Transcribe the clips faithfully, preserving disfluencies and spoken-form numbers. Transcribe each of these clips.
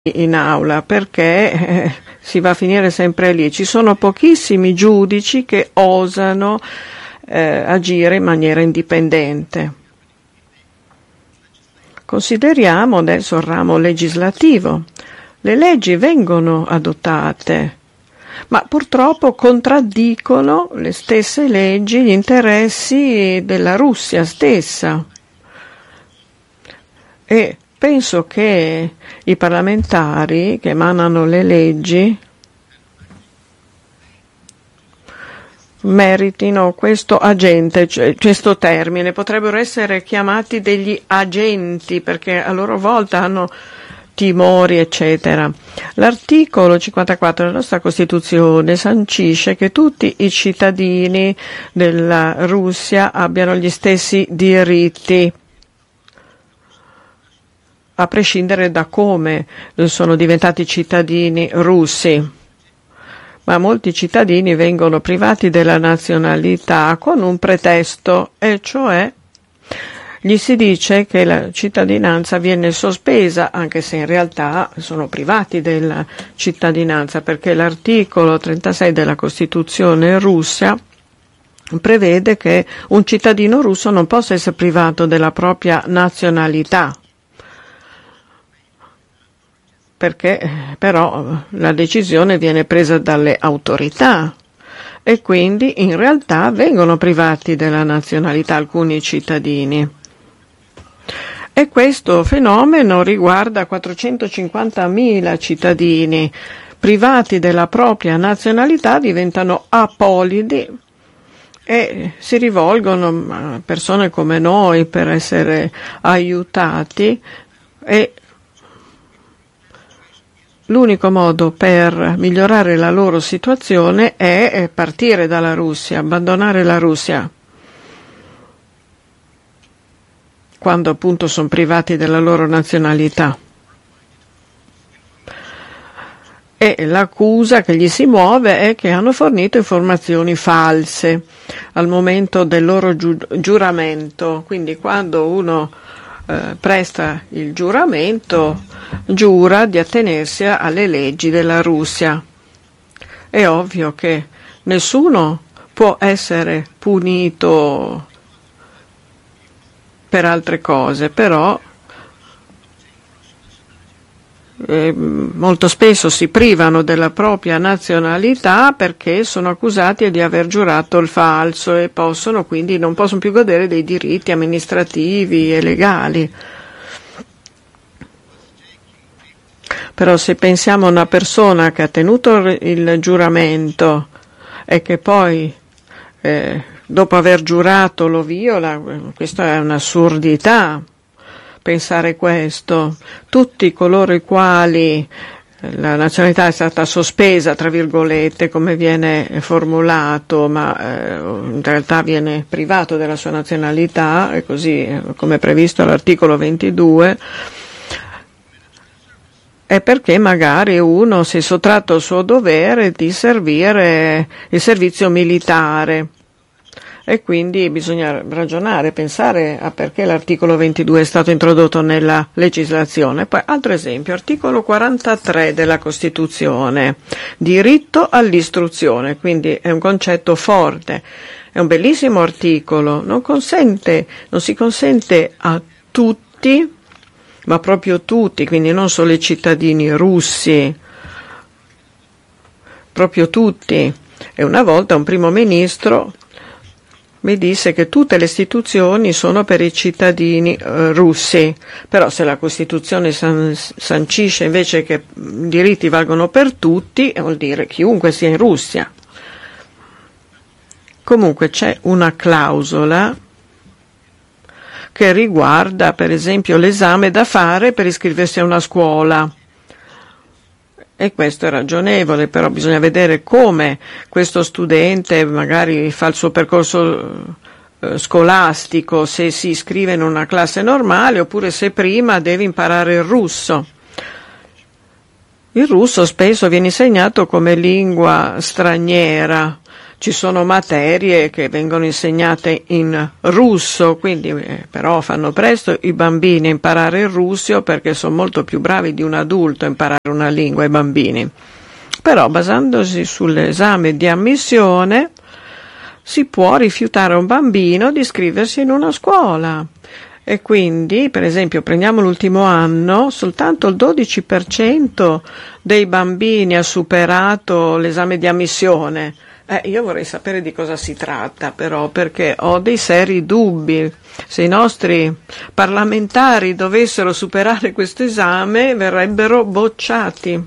in aula, perché eh, si va a finire sempre lì. Ci sono pochissimi giudici che osano eh, agire in maniera indipendente. Consideriamo adesso il ramo legislativo. Le leggi vengono adottate, ma purtroppo contraddicono le stesse leggi gli interessi della Russia stessa. E penso che i parlamentari che emanano le leggi meritino questo agente, cioè questo termine, potrebbero essere chiamati degli agenti perché a loro volta hanno timori, eccetera. L'articolo cinquantaquattro della nostra Costituzione sancisce che tutti i cittadini della Russia abbiano gli stessi diritti, a prescindere da come sono diventati cittadini russi. Ma molti cittadini vengono privati della nazionalità con un pretesto, e cioè gli si dice che la cittadinanza viene sospesa, anche se in realtà sono privati della cittadinanza, perché l'articolo trentasei della Costituzione russa prevede che un cittadino russo non possa essere privato della propria nazionalità, perché però la decisione viene presa dalle autorità e quindi in realtà vengono privati della nazionalità alcuni cittadini. E questo fenomeno riguarda quattrocentocinquantamila cittadini privati della propria nazionalità, diventano apolidi e si rivolgono a persone come noi per essere aiutati, e l'unico modo per migliorare la loro situazione è partire dalla Russia, abbandonare la Russia, quando appunto sono privati della loro nazionalità. E l'accusa che gli si muove è che hanno fornito informazioni false al momento del loro giu- giuramento. Quindi quando uno eh, presta il giuramento, giura di attenersi alle leggi della Russia. È ovvio che nessuno può essere punito per altre cose, però eh, molto spesso si privano della propria nazionalità perché sono accusati di aver giurato il falso e possono quindi non possono più godere dei diritti amministrativi e legali. Però se pensiamo a una persona che ha tenuto il giuramento e che poi eh, dopo aver giurato lo viola, questa è un'assurdità, pensare questo. Tutti coloro i quali la nazionalità è stata sospesa, tra virgolette, come viene formulato, ma eh, in realtà viene privato della sua nazionalità, e così come previsto all'articolo ventidue, è perché magari uno si è sottratto al suo dovere di servire il servizio militare. E quindi bisogna ragionare, pensare a perché l'articolo ventidue è stato introdotto nella legislazione. Poi, altro esempio, articolo quarantatré della Costituzione, diritto all'istruzione, quindi è un concetto forte, è un bellissimo articolo, non consente, non si consente a tutti, ma proprio tutti, quindi non solo i cittadini russi, proprio tutti. E una volta un primo ministro mi disse che tutte le istituzioni sono per i cittadini eh, russi, però se la Costituzione san- sancisce invece che i diritti valgono per tutti, vuol dire chiunque sia in Russia. Comunque c'è una clausola che riguarda per esempio l'esame da fare per iscriversi a una scuola. E questo è ragionevole, però bisogna vedere come questo studente magari fa il suo percorso eh, scolastico, se si iscrive in una classe normale oppure se prima deve imparare il russo. Il russo spesso viene insegnato come lingua straniera, ci sono materie che vengono insegnate in russo, quindi eh, però fanno presto i bambini a imparare il russo perché sono molto più bravi di un adulto a imparare una lingua, i bambini. Però basandosi sull'esame di ammissione si può rifiutare a un bambino di iscriversi in una scuola. E quindi, per esempio, prendiamo l'ultimo anno, soltanto il dodici per cento dei bambini ha superato l'esame di ammissione. Eh, io vorrei sapere di cosa si tratta, però, perché ho dei seri dubbi. Se i nostri parlamentari dovessero superare questo esame, verrebbero bocciati.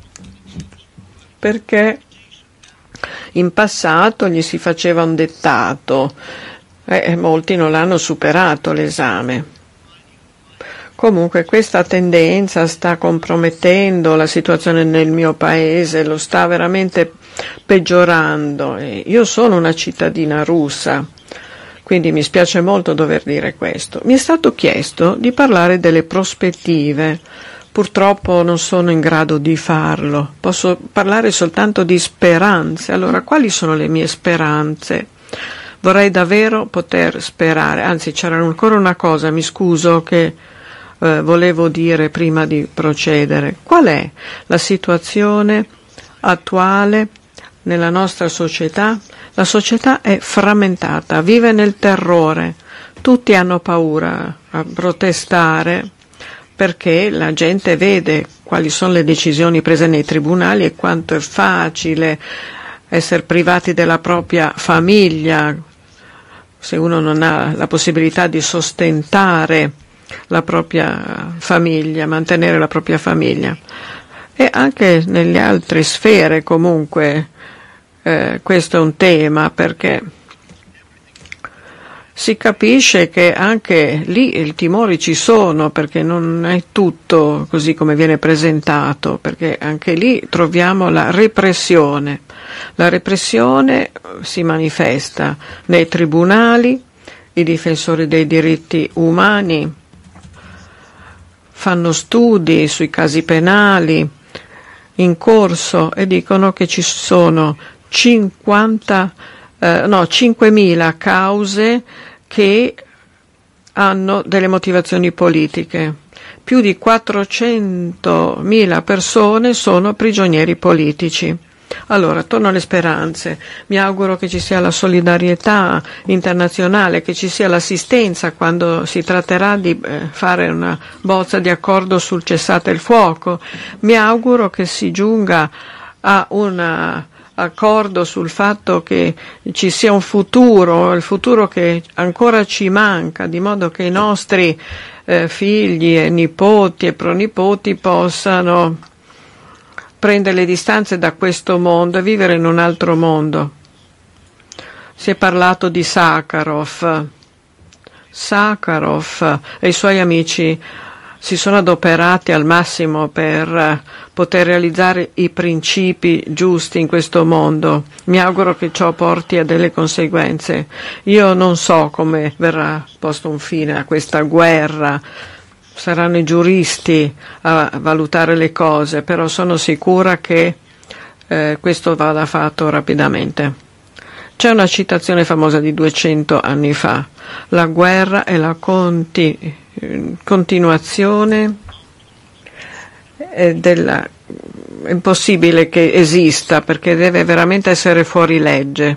Perché in passato gli si faceva un dettato e molti non l'hanno superato l'esame. Comunque questa tendenza sta compromettendo la situazione nel mio paese, lo sta veramente peggiorando. E io sono una cittadina russa, quindi mi spiace molto dover dire questo. Mi è stato chiesto di parlare delle prospettive. Purtroppo non sono in grado di farlo, posso parlare soltanto di speranze. Allora, quali sono le mie speranze? Vorrei davvero poter sperare, anzi c'era ancora una cosa, mi scuso, che eh, volevo dire prima di procedere. Qual è la situazione attuale nella nostra società? La società è frammentata, vive nel terrore, tutti hanno paura a protestare, perché la gente vede quali sono le decisioni prese nei tribunali e quanto è facile essere privati della propria famiglia se uno non ha la possibilità di sostentare la propria famiglia, mantenere la propria famiglia. E anche nelle altre sfere comunque eh, questo è un tema, perché si capisce che anche lì i timori ci sono, perché non è tutto così come viene presentato, perché anche lì troviamo la repressione. La repressione si manifesta nei tribunali, i difensori dei diritti umani fanno studi sui casi penali in corso e dicono che ci sono cinquanta, eh, no, cinquemila cause che hanno delle motivazioni politiche. Più di quattrocentomila persone sono prigionieri politici. Allora, torno alle speranze. Mi auguro che ci sia la solidarietà internazionale, che ci sia l'assistenza quando si tratterà di eh, fare una bozza di accordo sul cessate il fuoco. Mi auguro che si giunga a un accordo sul fatto che ci sia un futuro, il futuro che ancora ci manca, di modo che i nostri eh, figli e nipoti e pronipoti possano prendere le distanze da questo mondo e vivere in un altro mondo. Si è parlato di Sakharov. Sakharov e i suoi amici si sono adoperati al massimo per poter realizzare i principi giusti in questo mondo. Mi auguro che ciò porti a delle conseguenze. Io non so come verrà posto un fine a questa guerra, saranno i giuristi a valutare le cose, però sono sicura che eh, questo vada fatto rapidamente. C'è una citazione famosa di duecento anni fa: la guerra è la conti- continuazione eh, della... è impossibile che esista, perché deve veramente essere fuori legge.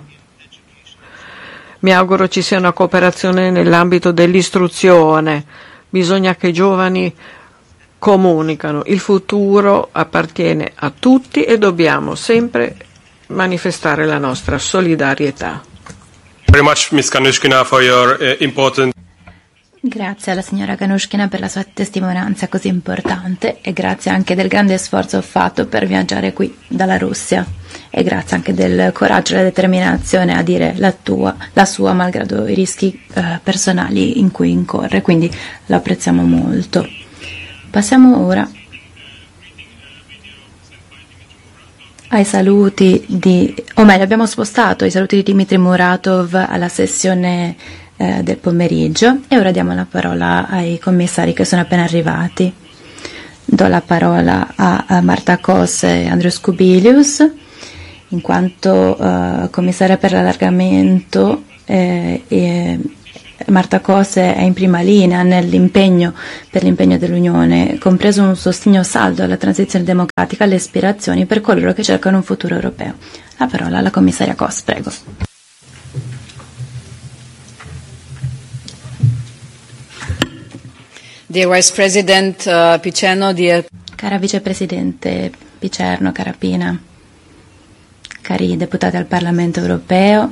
Mi auguro ci sia una cooperazione nell'ambito dell'istruzione. Bisogna che i giovani comunicano. Il futuro appartiene a tutti e dobbiamo sempre manifestare la nostra solidarietà. Very much, Miz Kanushkina, for your uh, important... Grazie alla signora Kanushkina per la sua testimonianza così importante e grazie anche del grande sforzo fatto per viaggiare qui dalla Russia e grazie anche del coraggio e della determinazione a dire la tua, la sua, malgrado i rischi eh, personali in cui incorre, quindi lo apprezziamo molto. Passiamo ora ai saluti di, o meglio abbiamo spostato i saluti di Dmitry Muratov alla sessione eh, del pomeriggio e ora diamo la parola ai commissari che sono appena arrivati. Do la parola a, a Marta Kos e Andrius Kubilius, in quanto uh, commissaria per l'allargamento eh, e Marta Kose è in prima linea nell'impegno per l'impegno dell'Unione, compreso un sostegno saldo alla transizione democratica e alle aspirazioni per coloro che cercano un futuro europeo. La parola alla commissaria Kose, prego. Dear Vice President uh, Picerno, dear... Cara Vicepresidente Picerno, cara Pina, cari deputati al Parlamento europeo,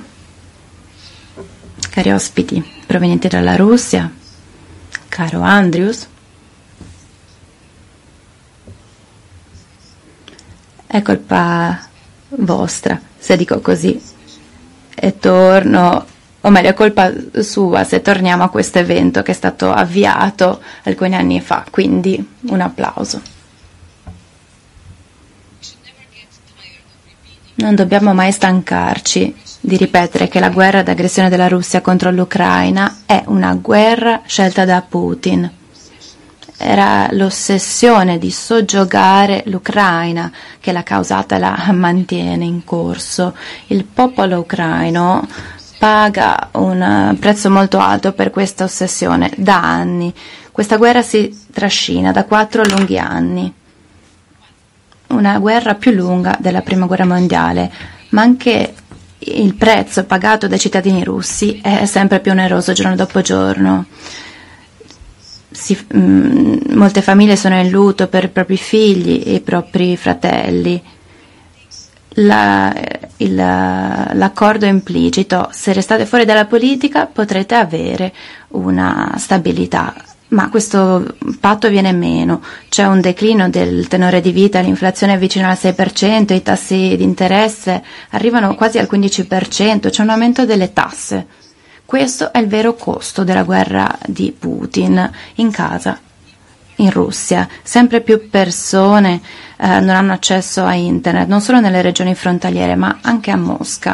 cari ospiti provenienti dalla Russia, caro Andrius, è colpa vostra se dico così e torno, o meglio è colpa sua se torniamo a questo evento che è stato avviato alcuni anni fa, quindi un applauso. Non dobbiamo mai stancarci di ripetere che la guerra d'aggressione della Russia contro l'Ucraina è una guerra scelta da Putin. Era l'ossessione di soggiogare l'Ucraina che l'ha causata e la mantiene in corso. Il popolo ucraino paga un prezzo molto alto per questa ossessione da anni. Questa guerra si trascina da quattro lunghi anni. Una guerra più lunga della prima guerra mondiale, ma anche il prezzo pagato dai cittadini russi è sempre più oneroso giorno dopo giorno. Si, mh, molte famiglie sono in lutto per i propri figli e i propri fratelli. La, il, l'accordo implicito: se restate fuori dalla politica potrete avere una stabilità. Ma questo patto viene meno, c'è un declino del tenore di vita, l'inflazione è vicina al sei per cento, i tassi di interesse arrivano quasi al quindici per cento, c'è un aumento delle tasse. Questo è il vero costo della guerra di Putin in casa, in Russia. Sempre più persone eh, non hanno accesso a internet, non solo nelle regioni frontaliere, ma anche a Mosca.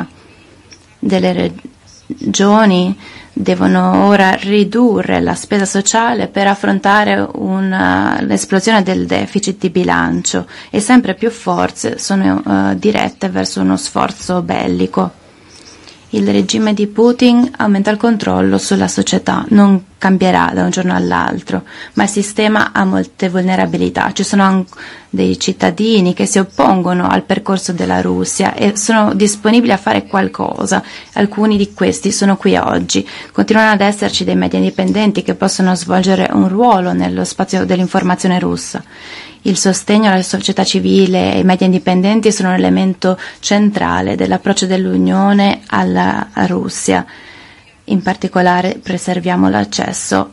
Delle regioni devono ora ridurre la spesa sociale per affrontare una, l'esplosione del deficit di bilancio e sempre più forze sono uh, dirette verso uno sforzo bellico. Il regime di Putin aumenta il controllo sulla società, non cambierà da un giorno all'altro, ma il sistema ha molte vulnerabilità. Ci sono anche dei cittadini che si oppongono al percorso della Russia e sono disponibili a fare qualcosa. Alcuni di questi sono qui oggi. Continuano ad esserci dei media indipendenti che possono svolgere un ruolo nello spazio dell'informazione russa. Il sostegno alla società civile e ai media indipendenti sono un elemento centrale dell'approccio dell'Unione alla Russia. In particolare preserviamo l'accesso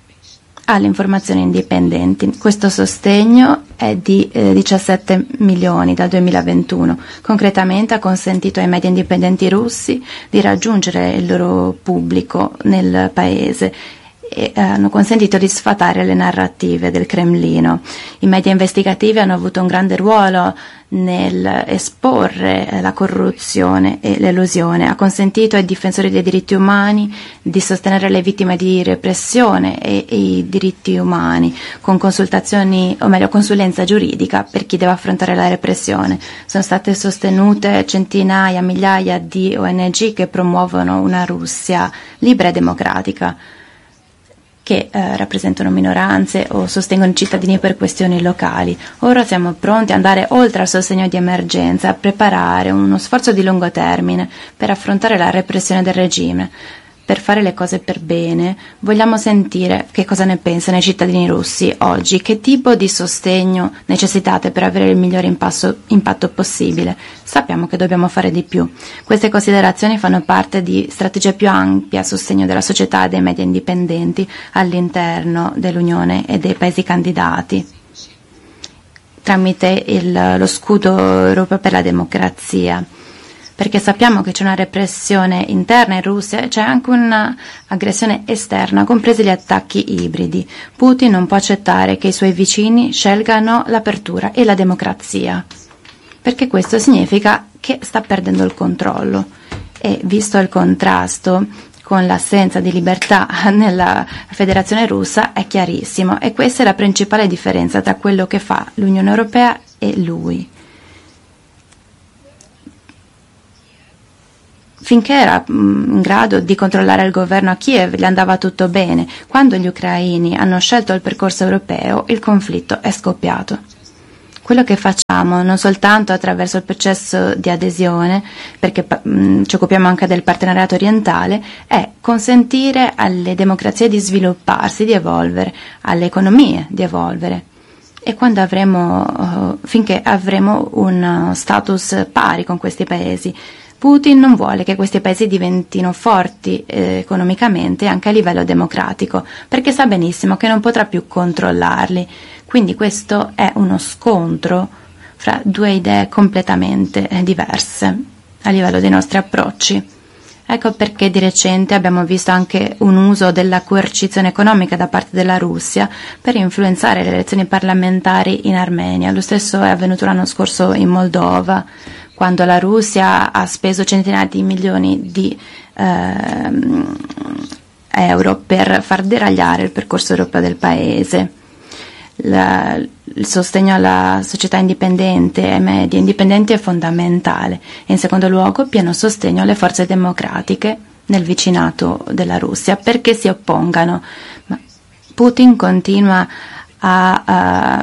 alle informazioni indipendenti. Questo sostegno è di eh, diciassette milioni dal duemilaventuno. Concretamente ha consentito ai media indipendenti russi di raggiungere il loro pubblico nel paese e hanno consentito di sfatare le narrative del Cremlino. I media investigativi hanno avuto un grande ruolo nel esporre la corruzione e l'elusione, ha consentito ai difensori dei diritti umani di sostenere le vittime di repressione e, e i diritti umani con consultazioni, o meglio consulenza giuridica per chi deve affrontare la repressione. Sono state sostenute centinaia, migliaia di O N G che promuovono una Russia libera e democratica, che eh, rappresentano minoranze o sostengono i cittadini per questioni locali. Ora siamo pronti ad andare oltre al sostegno di emergenza, a preparare uno sforzo di lungo termine per affrontare la repressione del regime. Per fare le cose per bene, vogliamo sentire che cosa ne pensano i cittadini russi oggi, che tipo di sostegno necessitate per avere il migliore impasso, impatto possibile. Sappiamo che dobbiamo fare di più. Queste considerazioni fanno parte di strategie più ampie a sostegno della società e dei media indipendenti all'interno dell'Unione e dei paesi candidati, tramite il, lo scudo europeo per la democrazia. Perché sappiamo che c'è una repressione interna in Russia e c'è anche un'aggressione esterna, compresi gli attacchi ibridi. Putin non può accettare che i suoi vicini scelgano l'apertura e la democrazia, perché questo significa che sta perdendo il controllo. E visto il contrasto con l'assenza di libertà nella Federazione Russa è chiarissimo, e questa è la principale differenza tra quello che fa l'Unione Europea e lui. finché era mh, in grado di controllare il governo a Kiev gli andava tutto bene. Quando gli ucraini hanno scelto il percorso europeo, il conflitto è scoppiato. Quello che facciamo, non soltanto attraverso il processo di adesione, perché mh, ci occupiamo anche del partenariato orientale, è consentire alle democrazie di svilupparsi, di evolvere, alle economie di evolvere. E quando avremo, uh, finché avremo un uh, status pari con questi paesi. Putin non vuole che questi paesi diventino forti eh, economicamente anche a livello democratico, perché sa benissimo che non potrà più controllarli. Quindi questo è uno scontro fra due idee completamente eh, diverse a livello dei nostri approcci. Ecco perché di recente abbiamo visto anche un uso della coercizione economica da parte della Russia per influenzare le elezioni parlamentari in Armenia. Lo stesso è avvenuto l'anno scorso in Moldova, quando la Russia ha speso centinaia di milioni di ehm, euro per far deragliare il percorso europeo del paese. La, il sostegno alla società indipendente e ai media indipendenti è fondamentale e in secondo luogo pieno sostegno alle forze democratiche nel vicinato della Russia perché si oppongano. Ma Putin continua a, a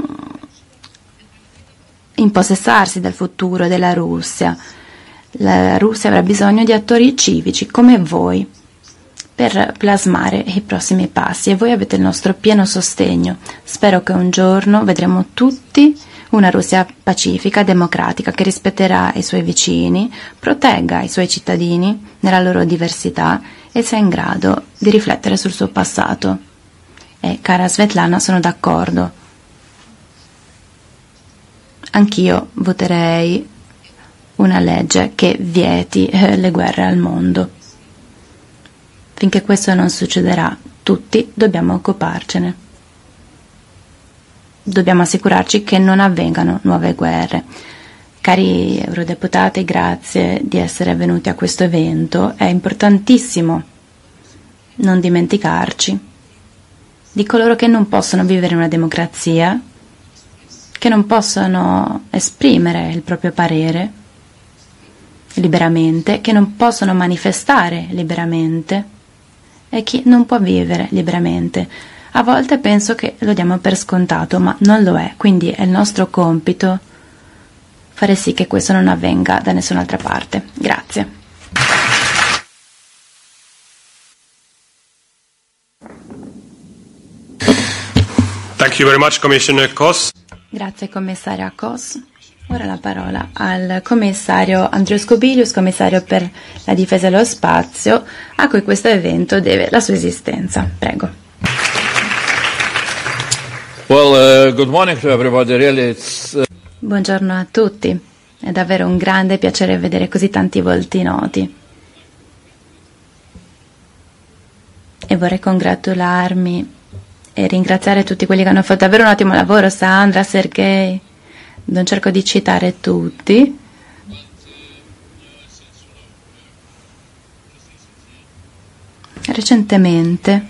impossessarsi del futuro della Russia. La Russia avrà bisogno di attori civici come voi per plasmare i prossimi passi e voi avete il nostro pieno sostegno. Spero che un giorno vedremo tutti una Russia pacifica, democratica, che rispetterà i suoi vicini, protegga i suoi cittadini nella loro diversità e sia in grado di riflettere sul suo passato. E cara Svetlana, sono d'accordo. Anch'io voterei una legge che vieti eh, le guerre al mondo. Finché questo non succederà, tutti dobbiamo occuparcene. Dobbiamo assicurarci che non avvengano nuove guerre. Cari eurodeputati, grazie di essere venuti a questo evento. È importantissimo non dimenticarci di coloro che non possono vivere in una democrazia, che non possono esprimere il proprio parere liberamente, che non possono manifestare liberamente e chi non può vivere liberamente. A volte penso che lo diamo per scontato, ma non lo è, quindi è il nostro compito fare sì che questo non avvenga da nessun'altra parte. Grazie. Thank you very much, Commissioner Kos. Grazie commissario Kos. Ora la parola al commissario Andrius Kubilius, commissario per la difesa e lo spazio, a cui questo evento deve la sua esistenza. Prego. Well, uh, good morning to everybody. Really, it's, uh... Buongiorno a tutti. È davvero un grande piacere vedere così tanti volti noti. E vorrei congratularmi e ringraziare tutti quelli che hanno fatto davvero un ottimo lavoro, Sandra, Sergei. Non cerco di citare tutti. Recentemente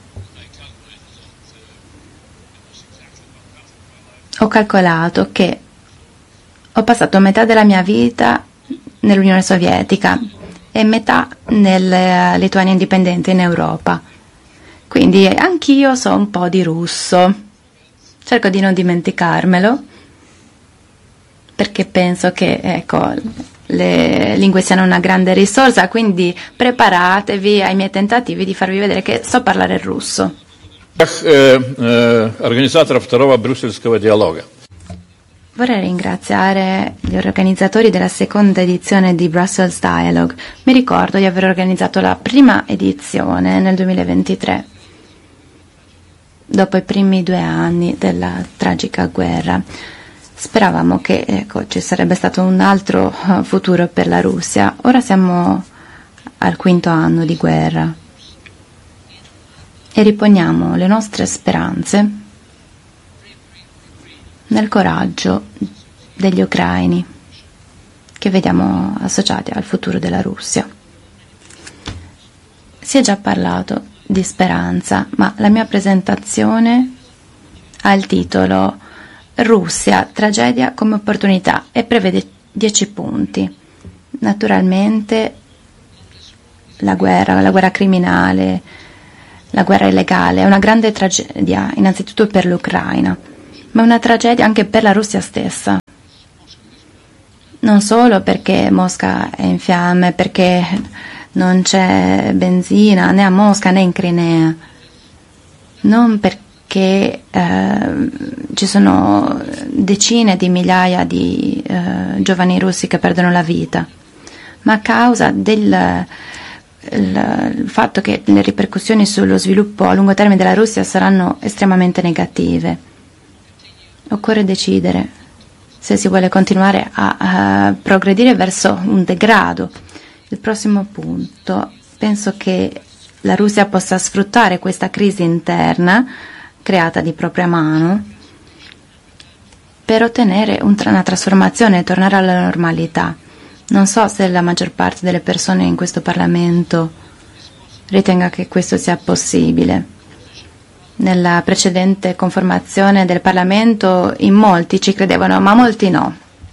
ho calcolato che ho passato metà della mia vita nell'Unione Sovietica e metà nella Lituania indipendente in Europa. Quindi anch'io so un po' di russo. Cerco di non dimenticarmelo, perché penso che, ecco, le lingue siano una grande risorsa, quindi preparatevi ai miei tentativi di farvi vedere che so parlare il russo. Organizzator второго брюссельского диалога. Vorrei ringraziare gli organizzatori della seconda edizione di Brussels Dialogue. Mi ricordo di aver organizzato la prima edizione nel duemilaventitré, dopo i primi due anni della tragica guerra. Speravamo che ecco, ci sarebbe stato un altro uh, futuro per la Russia. Ora siamo al quinto anno di guerra e riponiamo le nostre speranze nel coraggio degli ucraini che vediamo associati al futuro della Russia. Si è già parlato di speranza, ma la mia presentazione ha il titolo Russia, tragedia come opportunità e prevede dieci punti. Naturalmente la guerra, la guerra criminale, la guerra illegale, è una grande tragedia innanzitutto per l'Ucraina, ma è una tragedia anche per la Russia stessa. Non solo perché Mosca è in fiamme, perché non c'è benzina né a Mosca né in Crimea, non perché eh, ci sono decine di migliaia di eh, giovani russi che perdono la vita, ma a causa del il, il fatto che le ripercussioni sullo sviluppo a lungo termine della Russia saranno estremamente negative. Occorre decidere se si vuole continuare a, a progredire verso un degrado. Il prossimo punto, penso che la Russia possa sfruttare questa crisi interna creata di propria mano per ottenere un, una trasformazione e tornare alla normalità. Non so se la maggior parte delle persone in questo Parlamento ritenga che questo sia possibile. Nella precedente conformazione del Parlamento in molti ci credevano, ma molti no.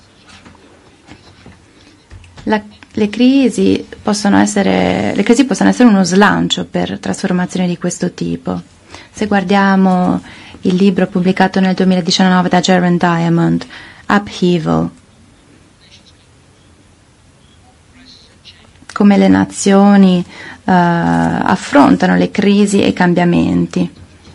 La, le, crisi possono essere, le crisi possono essere uno slancio per trasformazioni di questo tipo. Se guardiamo il libro pubblicato nel duemiladiciannove da Jaron Diamond, Upheaval, come le nazioni uh, affrontano le crisi e i cambiamenti.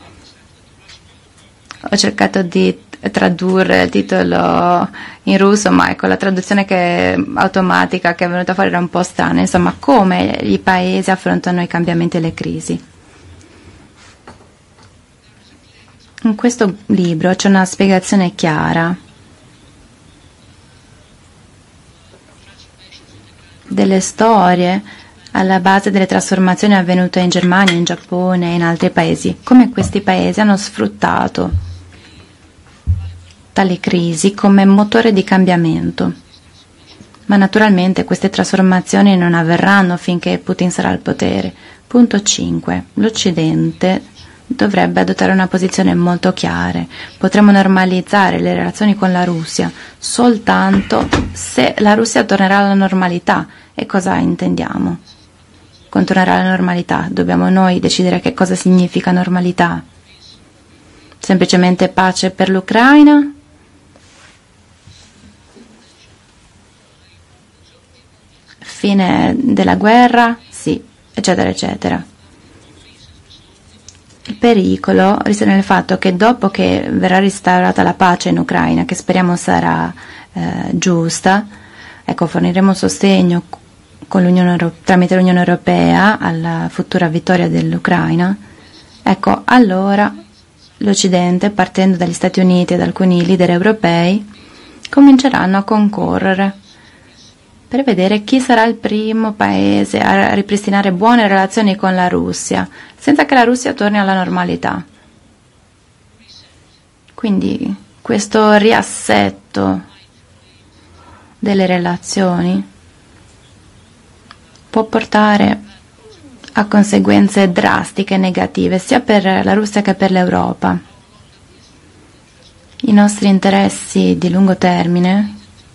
Ho cercato di tradurre il titolo in russo, ma ecco, la traduzione che automatica che è venuta fuori era un po' strana. Insomma, come i paesi affrontano i cambiamenti e le crisi. In questo libro c'è una spiegazione chiara delle storie alla base delle trasformazioni avvenute in Germania, in Giappone e in altri paesi, come questi paesi hanno sfruttato tali crisi come motore di cambiamento. Ma naturalmente queste trasformazioni non avverranno finché Putin sarà al potere. Punto cinque. L'Occidente dovrebbe adottare una posizione molto chiara. Potremo normalizzare le relazioni con la Russia soltanto se la Russia tornerà alla normalità. E cosa intendiamo? Con tornare alla normalità dobbiamo noi decidere che cosa significa normalità. Semplicemente pace per l'Ucraina? Fine della guerra? Sì, eccetera, eccetera. Il pericolo risiede nel fatto che dopo che verrà restaurata la pace in Ucraina, che speriamo sarà eh, giusta, ecco, forniremo sostegno con l'Unione Euro- tramite l'Unione Europea alla futura vittoria dell'Ucraina. Ecco, allora l'Occidente, partendo dagli Stati Uniti e da alcuni leader europei, cominceranno a concorrere per vedere chi sarà il primo paese a ripristinare buone relazioni con la Russia, senza che la Russia torni alla normalità. Quindi questo riassetto delle relazioni può portare a conseguenze drastiche e negative, sia per la Russia che per l'Europa. I nostri interessi di lungo termine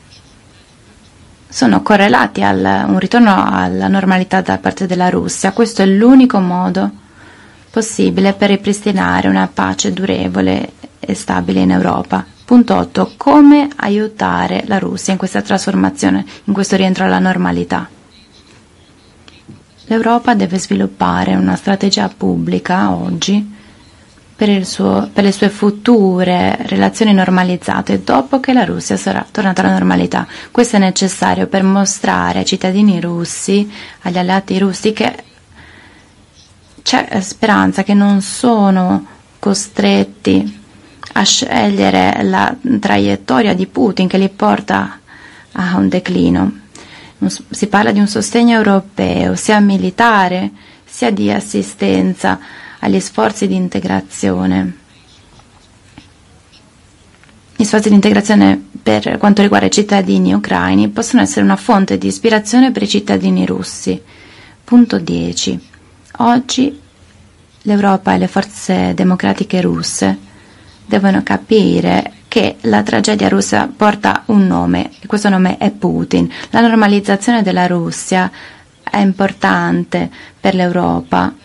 sono correlati a un ritorno alla normalità da parte della Russia. Questo è l'unico modo possibile per ripristinare una pace durevole e stabile in Europa. Punto otto. Come aiutare la Russia in questa trasformazione, in questo rientro alla normalità? L'Europa deve sviluppare una strategia pubblica oggi per, il suo, per le sue future relazioni normalizzate dopo che la Russia sarà tornata alla normalità. Questo è necessario per mostrare ai cittadini russi, agli alleati russi, che c'è speranza, che non sono costretti a scegliere la traiettoria di Putin che li porta a un declino. Si parla di un sostegno europeo, sia militare, sia di assistenza agli sforzi di integrazione. Gli sforzi di integrazione per quanto riguarda i cittadini ucraini possono essere una fonte di ispirazione per i cittadini russi. Punto dieci. Oggi l'Europa e le forze democratiche russe devono capire che la tragedia russa porta un nome, e questo nome è Putin. La normalizzazione della Russia è importante per l'Europa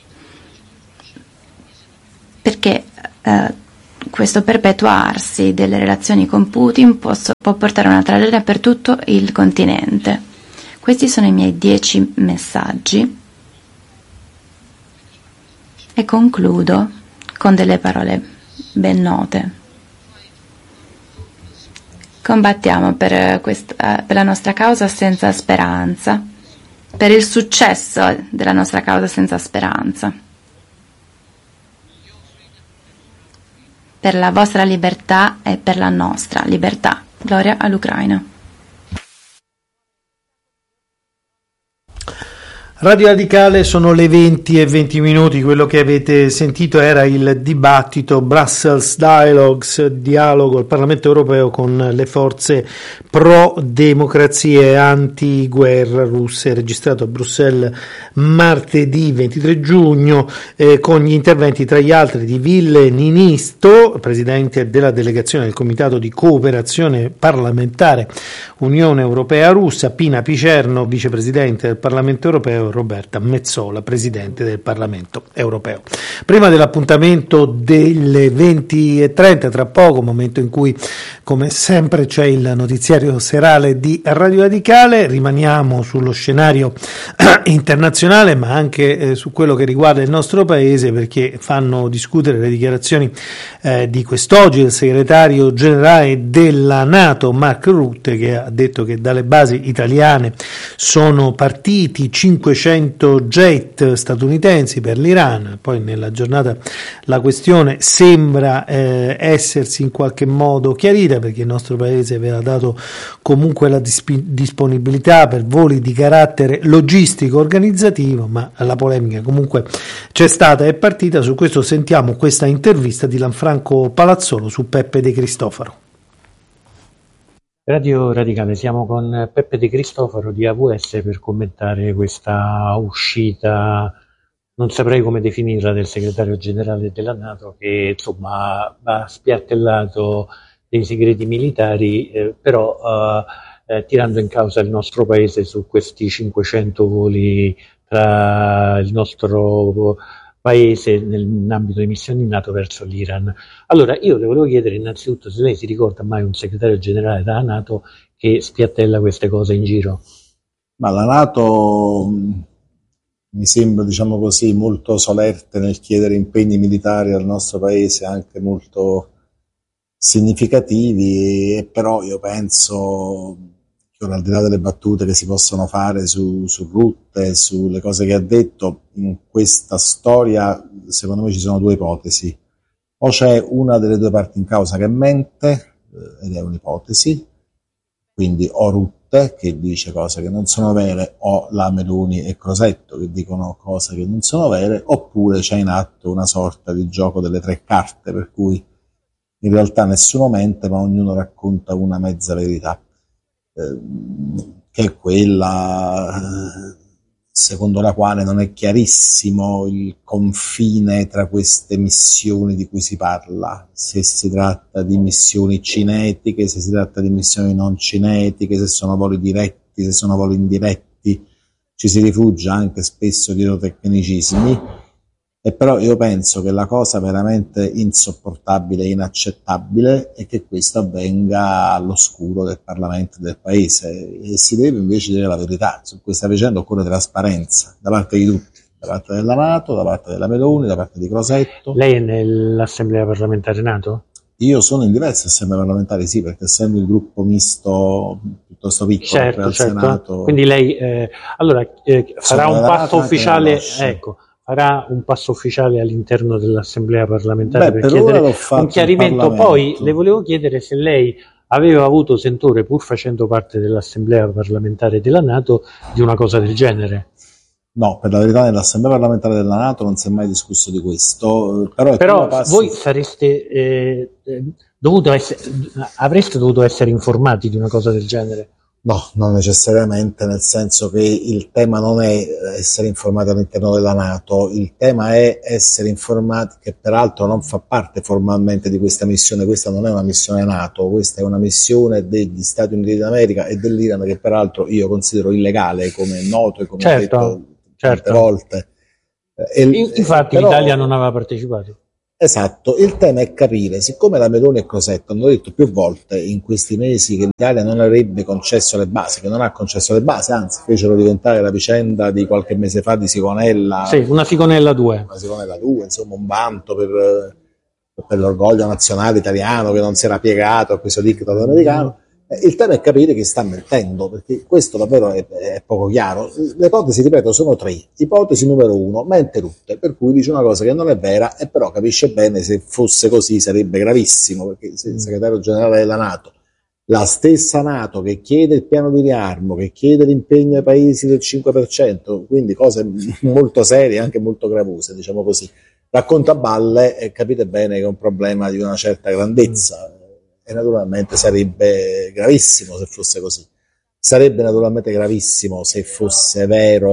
perché eh, questo perpetuarsi delle relazioni con Putin può, può portare a una tragedia per tutto il continente. Questi sono i miei dieci messaggi e concludo con delle parole ben note. Combattiamo per, questa, per la nostra causa senza speranza, per il successo della nostra causa senza speranza, per la vostra libertà e per la nostra libertà. Gloria all'Ucraina. Radio Radicale, sono le venti e venti minuti, quello che avete sentito era il dibattito Brussels Dialogues, dialogo al Parlamento europeo con le forze pro-democrazia e anti-guerra russe, registrato a Bruxelles martedì ventitré giugno, eh, con gli interventi tra gli altri di Ville Niinisto, presidente della delegazione del Comitato di Cooperazione Parlamentare Unione Europea Russia, Pina Picerno, vicepresidente del Parlamento Europeo, Roberta Metsola, presidente del Parlamento Europeo. Prima dell'appuntamento delle venti e trenta, tra poco, momento in cui come sempre c'è il notiziario serale di Radio Radicale, rimaniamo sullo scenario internazionale ma anche eh, su quello che riguarda il nostro paese, perché fanno discutere le dichiarazioni eh, di quest'oggi del segretario generale della NATO Mark Rutte, che ha detto che dalle basi italiane sono partiti cinquecento jet statunitensi per l'Iran. Poi nella giornata la questione sembra eh, essersi in qualche modo chiarita, perché il nostro paese aveva dato comunque la disp- disponibilità per voli di carattere logistico organizzativo, ma la polemica comunque c'è stata, è partita. Su questo sentiamo questa intervista di Lanfranco Palazzolo su Peppe De Cristofaro. Radio Radicale, siamo con Peppe De Cristofaro di A V S per commentare questa uscita, non saprei come definirla, del segretario generale della NATO, che insomma ha spiattellato dei segreti militari, eh, però eh, eh, tirando in causa il nostro paese su questi cinquecento voli tra il nostro paese nell'ambito di missioni NATO verso l'Iran. Allora, io le volevo chiedere innanzitutto se lei si ricorda mai un segretario generale della NATO che spiattella queste cose in giro. Ma la NATO mh, mi sembra, diciamo così, molto solerte nel chiedere impegni militari al nostro paese, anche molto significativi, e però io penso che, al di là delle battute che si possono fare su, su Rutte, sulle cose che ha detto, in questa storia secondo me ci sono due ipotesi: o c'è una delle due parti in causa che mente, eh, ed è un'ipotesi, quindi o Rutte che dice cose che non sono vere, o la Meloni e Crosetto che dicono cose che non sono vere, oppure c'è in atto una sorta di gioco delle tre carte, per cui in realtà nessuno mente ma ognuno racconta una mezza verità, eh, che è quella eh, secondo la quale non è chiarissimo il confine tra queste missioni di cui si parla, se si tratta di missioni cinetiche, se si tratta di missioni non cinetiche, se sono voli diretti, se sono voli indiretti. Ci si rifugia anche spesso dietro tecnicismi, e però io penso che la cosa veramente insopportabile e inaccettabile è che questo avvenga all'oscuro del Parlamento e del Paese, e si deve invece dire la verità. Su questa vicenda occorre trasparenza da parte di tutti, da parte della NATO, da parte della Meloni, da parte di Crosetto. Lei è nell'Assemblea parlamentare NATO? Io sono in diverse assemblee parlamentari, sì, perché essendo il gruppo misto piuttosto piccolo, certo, al certo. Senato. Quindi lei eh, allora eh, farà un passo ufficiale, ecco, farà un passo ufficiale all'interno dell'Assemblea parlamentare. Beh, per, per chiedere un chiarimento. Poi le volevo chiedere se lei aveva avuto sentore, pur facendo parte dell'Assemblea parlamentare della NATO, di una cosa del genere. No, per la verità nell'Assemblea parlamentare della NATO non si è mai discusso di questo. Però, però passi... voi sareste eh, dovuto essere, avreste dovuto essere informati di una cosa del genere? No, non necessariamente, nel senso che il tema non è essere informati all'interno della NATO, il tema è essere informati, che peraltro non fa parte formalmente di questa missione. Questa non è una missione NATO, questa è una missione degli Stati Uniti d'America e dell'Iran, che peraltro io considero illegale, come è noto e come certo, ho detto certo. tante volte. E, Infatti però, l'Italia non aveva partecipato. Esatto, il tema è capire, siccome la Meloni e Crosetto hanno detto più volte in questi mesi che l'Italia non avrebbe concesso le basi, che non ha concesso le basi, anzi fecero diventare la vicenda di qualche mese fa di Sigonella, sì, una Sigonella due, una Sigonella due, insomma un vanto per, per l'orgoglio nazionale italiano che non si era piegato a questo diktat americano. Il tema è capire chi sta mentendo, perché questo davvero è, è poco chiaro. Le ipotesi, ripeto, sono tre. Ipotesi numero uno, mente Rutte, per cui dice una cosa che non è vera e però capisce bene se fosse così sarebbe gravissimo, perché se il segretario generale della NATO, la stessa NATO che chiede il piano di riarmo, che chiede l'impegno ai paesi del cinque per cento, quindi cose molto serie, anche molto gravose, diciamo così, racconta balle e capite bene che è un problema di una certa grandezza. E naturalmente sarebbe gravissimo se fosse così. Sarebbe naturalmente gravissimo se fosse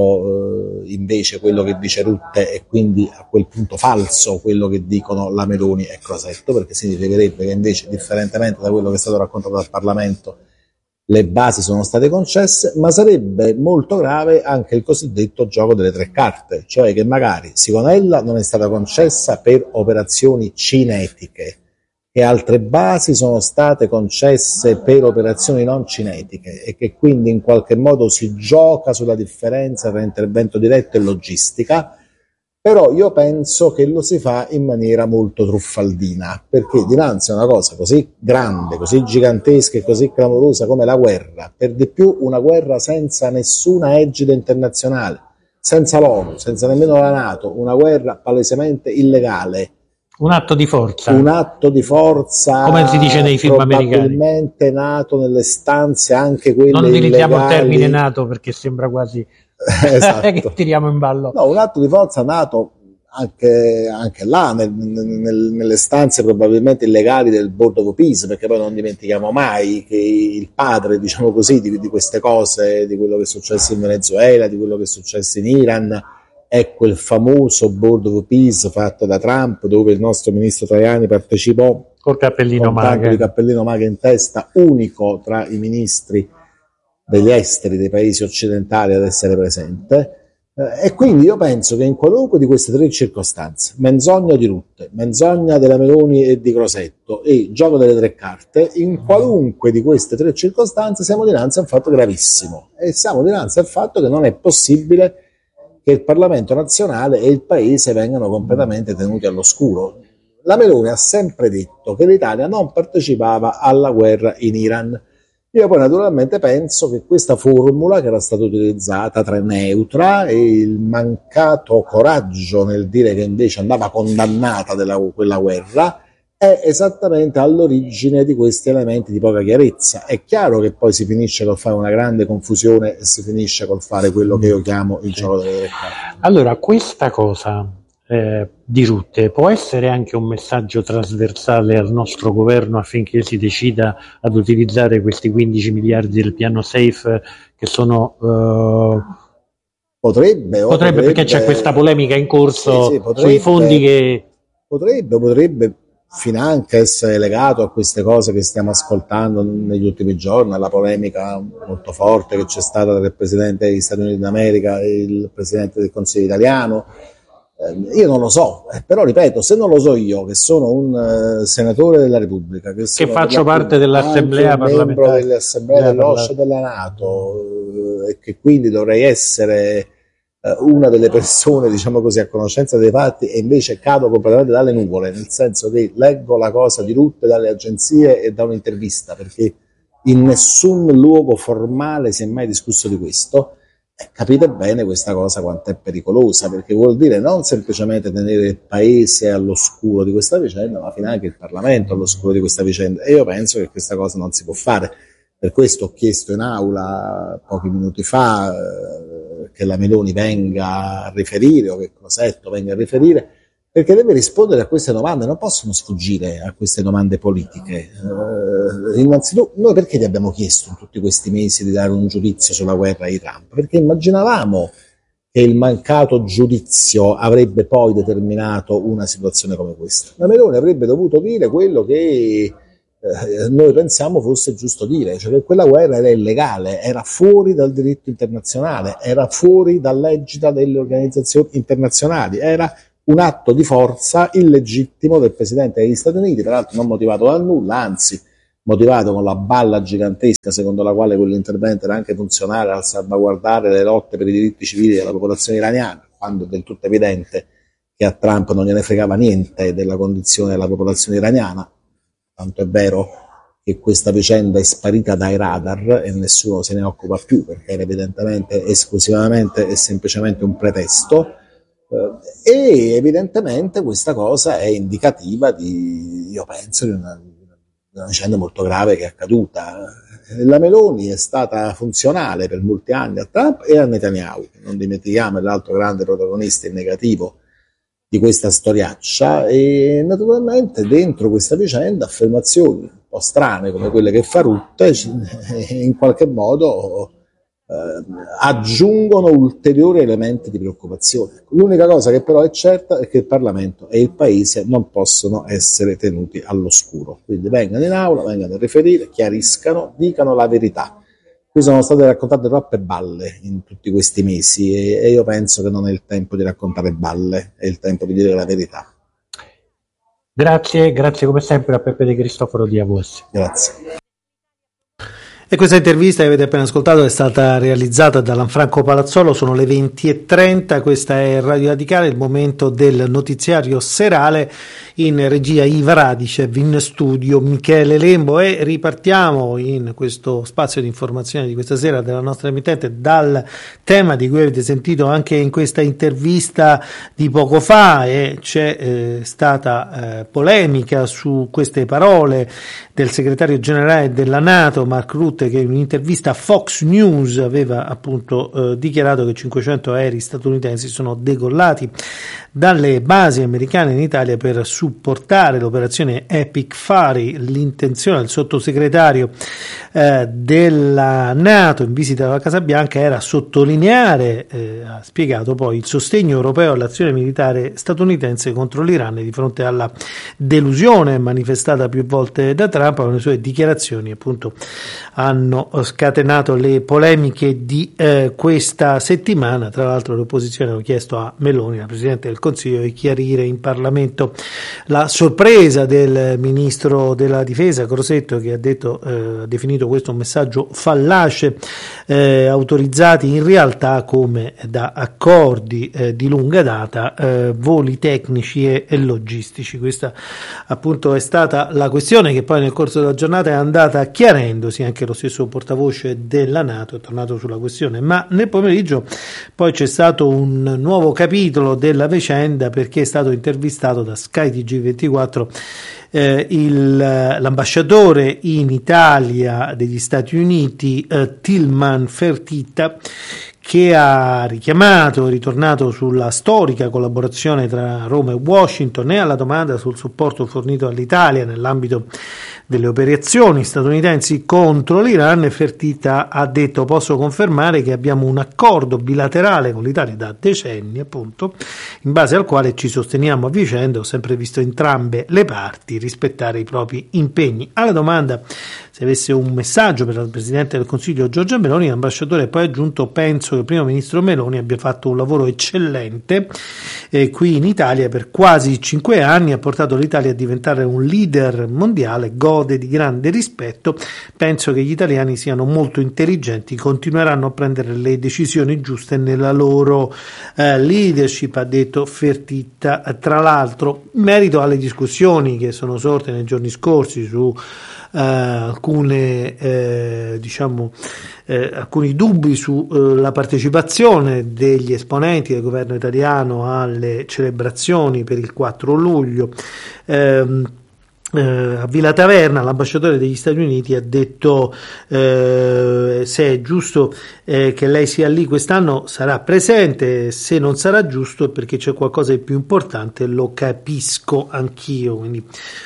vero eh, invece quello che dice Rutte e quindi a quel punto falso quello che dicono la Meloni e Crosetto, perché significherebbe che invece, differentemente da quello che è stato raccontato dal Parlamento, le basi sono state concesse, ma sarebbe molto grave anche il cosiddetto gioco delle tre carte, cioè che magari Sigonella non è stata concessa per operazioni cinetiche, che altre basi sono state concesse per operazioni non cinetiche e che quindi in qualche modo si gioca sulla differenza tra intervento diretto e logistica, però io penso che lo si fa in maniera molto truffaldina, perché dinanzi a una cosa così grande, così gigantesca e così clamorosa come la guerra, per di più una guerra senza nessuna egida internazionale, senza l'ONU, senza nemmeno la NATO, una guerra palesemente illegale, un atto di forza. Un atto di forza, come si dice nei film probabilmente americani. nato nelle stanze anche quelle non utilizziamo illegali. Il termine nato perché sembra quasi esatto. che tiriamo in ballo. No, un atto di forza nato anche, anche là, nel, nel, nelle stanze probabilmente illegali del Board of Peace, perché poi non dimentichiamo mai che il padre, diciamo così, di, di queste cose, di quello che è successo in Venezuela, di quello che è successo in Iran, è quel famoso Board of Peace fatto da Trump, dove il nostro ministro Tajani partecipò col cappellino con tanto Maga. di cappellino Maga in testa, unico tra i ministri degli esteri dei paesi occidentali ad essere presente. Eh, e quindi io penso che in qualunque di queste tre circostanze, menzogna di Rutte, menzogna della Meloni e di Crosetto e gioco delle tre carte, in qualunque di queste tre circostanze siamo dinanzi a un fatto gravissimo e siamo dinanzi al fatto che non è possibile che il Parlamento nazionale e il Paese vengano completamente tenuti all'oscuro. La Meloni ha sempre detto che l'Italia non partecipava alla guerra in Iran. Io poi naturalmente penso che questa formula che era stata utilizzata tra neutra e il mancato coraggio nel dire che invece andava condannata della, quella guerra è esattamente all'origine di questi elementi di poca chiarezza. È chiaro che poi si finisce col fare una grande confusione e si finisce col fare quello che io chiamo il gioco delle tre carte. Allora, questa cosa eh, di Rutte può essere anche un messaggio trasversale al nostro governo affinché si decida ad utilizzare questi quindici miliardi del piano SAFE che sono... Eh, potrebbe, potrebbe, potrebbe, perché c'è questa polemica in corso sì, sì, potrebbe, sui fondi che... Potrebbe, potrebbe finanche essere legato a queste cose che stiamo ascoltando negli ultimi giorni, alla polemica molto forte che c'è stata tra il Presidente degli Stati Uniti d'America e il Presidente del Consiglio italiano. Eh, io non lo so, eh, però ripeto, se non lo so io, che sono un uh, senatore della Repubblica, che, che faccio parte dell'Assemblea parlamentare, membro dell'Assemblea dell'O S C E della NATO, eh, e che quindi dovrei essere una delle persone, diciamo così, a conoscenza dei fatti, e invece cado completamente dalle nuvole, nel senso che leggo la cosa di Rutte dalle agenzie e da un'intervista, perché in nessun luogo formale si è mai discusso di questo. E capite bene questa cosa quanto è pericolosa, perché vuol dire non semplicemente tenere il paese all'oscuro di questa vicenda, ma finanche il Parlamento all'oscuro di questa vicenda, e io penso che questa cosa non si può fare. Per questo ho chiesto in aula pochi minuti fa eh, che la Meloni venga a riferire, o che Crosetto venga a riferire, perché deve rispondere a queste domande, non possono sfuggire a queste domande politiche. Eh, innanzitutto, noi perché gli abbiamo chiesto in tutti questi mesi di dare un giudizio sulla guerra di Trump? Perché immaginavamo che il mancato giudizio avrebbe poi determinato una situazione come questa. La Meloni avrebbe dovuto dire quello che eh, noi pensiamo fosse giusto dire, cioè che quella guerra era illegale, era fuori dal diritto internazionale, era fuori dall'egida delle organizzazioni internazionali, era un atto di forza illegittimo del Presidente degli Stati Uniti, peraltro non motivato da nulla, anzi motivato con la balla gigantesca secondo la quale quell'intervento era anche funzionale al salvaguardare le lotte per i diritti civili della popolazione iraniana, quando è del tutto evidente che a Trump non gliene fregava niente della condizione della popolazione iraniana, tanto è vero che questa vicenda è sparita dai radar e nessuno se ne occupa più perché era evidentemente esclusivamente e semplicemente un pretesto. E evidentemente questa cosa è indicativa di, io penso, di una, di una vicenda molto grave che è accaduta. La Meloni è stata funzionale per molti anni a Trump e a Netanyahu, non dimentichiamo, è l'altro grande protagonista in negativo di questa storiaccia, e naturalmente dentro questa vicenda affermazioni un po' strane come quelle che fa Rutte in qualche modo Uh, aggiungono ulteriori elementi di preoccupazione. L'unica cosa che però è certa è che il Parlamento e il Paese non possono essere tenuti all'oscuro, quindi vengano in aula, vengano a riferire, chiariscano, dicano la verità. Qui sono state raccontate troppe balle in tutti questi mesi e, e io penso che non è il tempo di raccontare balle, è il tempo di dire la verità. Grazie, grazie come sempre a Peppe De Cristofaro di A V S. Grazie. E questa intervista che avete appena ascoltato è stata realizzata da Lanfranco Palazzolo, sono le venti e trenta, questa è Radio Radicale, il momento del notiziario serale, in regia Iva Radicev, in studio Michele Lembo, e ripartiamo in questo spazio di informazione di questa sera della nostra emittente dal tema di cui avete sentito anche in questa intervista di poco fa, e c'è eh, stata eh, polemica su queste parole del segretario generale della NATO Mark Rutte, che in un'intervista a Fox News aveva appunto eh, dichiarato che cinquecento aerei statunitensi sono decollati dalle basi americane in Italia per supportare l'operazione Epic Fury. L'intenzione del sottosegretario eh, della NATO in visita alla Casa Bianca era sottolineare, eh, ha spiegato poi, il sostegno europeo all'azione militare statunitense contro l'Iran di fronte alla delusione manifestata più volte da Trump. Con le sue dichiarazioni appunto hanno scatenato le polemiche di eh, questa settimana. Tra l'altro le opposizioni hanno chiesto a Meloni, la Presidente del Consiglio, di chiarire in Parlamento la sorpresa del Ministro della Difesa Crosetto, che ha detto, eh, ha definito questo un messaggio fallace, eh, autorizzati in realtà come da accordi eh, di lunga data, eh, voli tecnici e, e logistici. Questa appunto è stata la questione che poi nel corso della giornata è andata chiarendosi. Anche lo stesso portavoce della NATO è tornato sulla questione, ma nel pomeriggio poi c'è stato un nuovo capitolo della vicenda, perché è stato intervistato da Sky T G ventiquattro eh, il, l'ambasciatore in Italia degli Stati Uniti eh, Tilman Fertitta, che ha richiamato, ritornato sulla storica collaborazione tra Roma e Washington e alla domanda sul supporto fornito all'Italia nell'ambito delle operazioni statunitensi contro l'Iran. Fertitta ha detto: posso confermare che abbiamo un accordo bilaterale con l'Italia da decenni, appunto, in base al quale ci sosteniamo a vicenda. Ho sempre visto entrambe le parti rispettare i propri impegni. Alla domanda se avesse un messaggio per il Presidente del Consiglio Giorgia Meloni, l'ambasciatore ha poi aggiunto: penso che il primo ministro Meloni abbia fatto un lavoro eccellente eh, qui in Italia per quasi cinque anni, ha portato l'Italia a diventare un leader mondiale, gode di grande rispetto, penso che gli italiani siano molto intelligenti, continueranno a prendere le decisioni giuste nella loro eh, leadership, ha detto Fertitta. Tra l'altro, in merito alle discussioni che sono sorte nei giorni scorsi su Uh, alcune eh, diciamo eh, alcuni dubbi sulla uh, partecipazione degli esponenti del governo italiano alle celebrazioni per il quattro luglio, ehm, Uh, a Villa Taverna l'ambasciatore degli Stati Uniti ha detto uh, se è giusto uh, che lei sia lì quest'anno sarà presente, se non sarà giusto è perché c'è qualcosa di più importante, lo capisco anch'io. Quindi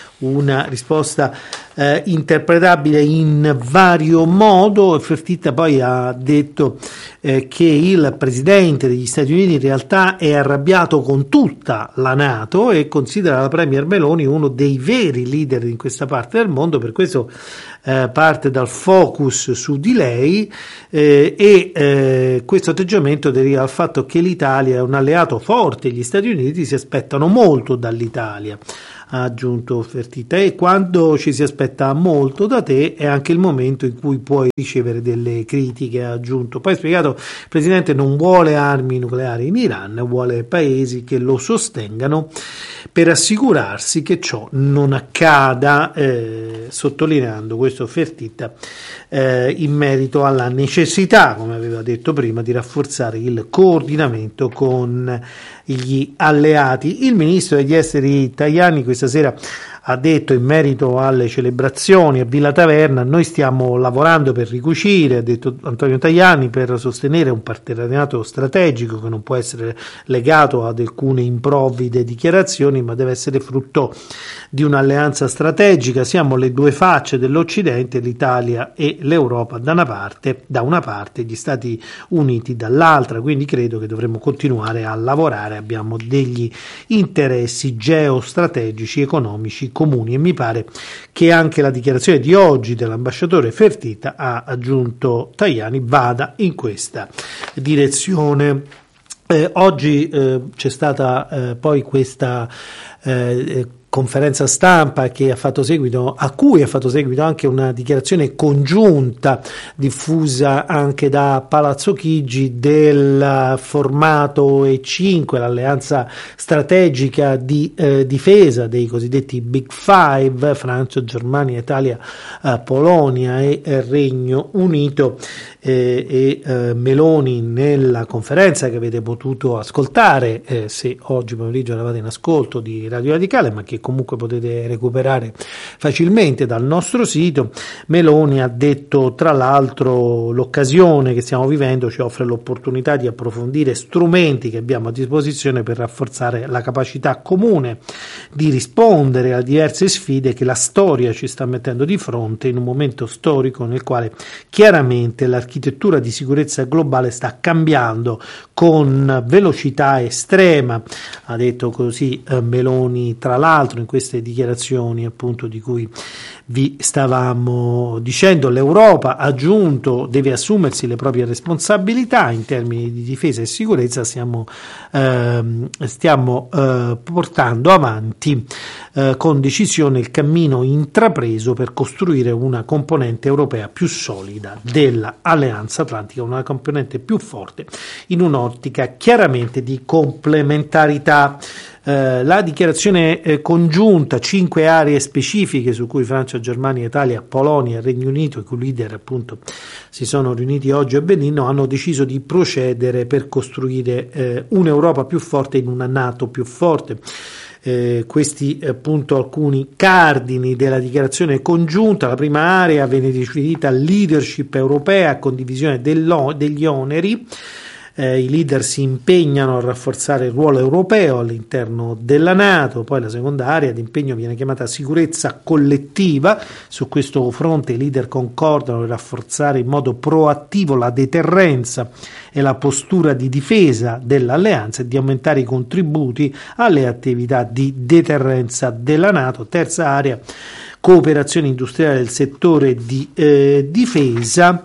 una risposta eh, interpretabile in vario modo. Fertitta poi ha detto eh, che il presidente degli Stati Uniti in realtà è arrabbiato con tutta la NATO e considera la premier Meloni uno dei veri leader in questa parte del mondo, per questo eh, parte dal focus su di lei eh, e eh, questo atteggiamento deriva dal fatto che l'Italia è un alleato forte, gli Stati Uniti si aspettano molto dall'Italia, ha aggiunto Fertitta, e quando ci si aspetta molto da te è anche il momento in cui puoi ricevere delle critiche, ha aggiunto. Poi ha spiegato il presidente non vuole armi nucleari in Iran, vuole paesi che lo sostengano per assicurarsi che ciò non accada, eh, sottolineando questo Fertitta eh, in merito alla necessità, come aveva detto prima, di rafforzare il coordinamento con gli alleati. Il ministro degli esteri Tajani questa sera ha detto in merito alle celebrazioni a Villa Taverna: noi stiamo lavorando per ricucire, ha detto Antonio Tajani, per sostenere un partenariato strategico che non può essere legato ad alcune improvvide dichiarazioni, ma deve essere frutto di un'alleanza strategica. Siamo le due facce dell'Occidente, l'Italia e l'Europa da una parte, da una parte gli Stati Uniti dall'altra, quindi credo che dovremmo continuare a lavorare, abbiamo degli interessi geostrategici, economici comuni, e mi pare che anche la dichiarazione di oggi dell'ambasciatore Fertitta, ha aggiunto Tajani, vada in questa direzione. Eh, oggi eh, c'è stata eh, poi questa eh, conferenza stampa che ha fatto seguito, a cui ha fatto seguito anche una dichiarazione congiunta diffusa anche da Palazzo Chigi del formato E cinque, l'alleanza strategica di eh, difesa dei cosiddetti Big Five, Francia, Germania, Italia, eh, Polonia e eh, Regno Unito. Eh, e eh, Meloni nella conferenza che avete potuto ascoltare eh, se oggi pomeriggio eravate in ascolto di Radio Radicale, ma che comunque potete recuperare facilmente dal nostro sito, Meloni ha detto tra l'altro: l'occasione che stiamo vivendo ci offre l'opportunità di approfondire strumenti che abbiamo a disposizione per rafforzare la capacità comune di rispondere a diverse sfide che la storia ci sta mettendo di fronte in un momento storico nel quale chiaramente l'architettura L'architettura di sicurezza globale sta cambiando con velocità estrema, ha detto così eh, Meloni, tra l'altro in queste dichiarazioni appunto di cui vi stavamo dicendo. L'Europa, ha aggiunto, deve assumersi le proprie responsabilità in termini di difesa e sicurezza, stiamo, eh, stiamo eh, portando avanti eh, con decisione il cammino intrapreso per costruire una componente europea più solida della Alleanza Atlantica, una componente più forte in un'ottica chiaramente di complementarità. Eh, la dichiarazione eh, congiunta, cinque aree specifiche su cui Francia, Germania, Italia, Polonia e Regno Unito, i cui leader appunto si sono riuniti oggi a Berlino, hanno deciso di procedere per costruire eh, un'Europa più forte in una NATO più forte. Eh, questi appunto alcuni cardini della dichiarazione congiunta. La prima area viene definita leadership europea, condivisione degli oneri. Eh, i leader si impegnano a rafforzare il ruolo europeo all'interno della NATO. Poi la seconda area di impegno viene chiamata sicurezza collettiva. Su questo fronte i leader concordano di rafforzare in modo proattivo la deterrenza e la postura di difesa dell'alleanza e di aumentare i contributi alle attività di deterrenza della NATO. Terza area, cooperazione industriale del settore di eh, difesa.